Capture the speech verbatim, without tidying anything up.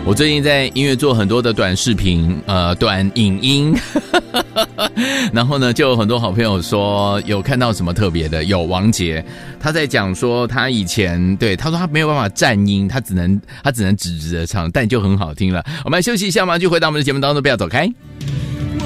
我最近在音乐做很多的短视频，呃，短影音，然后呢，就有很多好朋友说有看到什么特别的，有王杰他在讲说他以前对他说他没有办法站音，他只能他只能直直的唱，但就很好听了。我们来休息一下嘛，就回到我们的节目当中，不要走开。